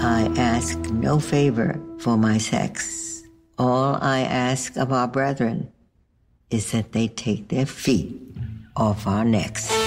I ask no favor for my sex. All I ask of our brethren is that they take their feet off our necks.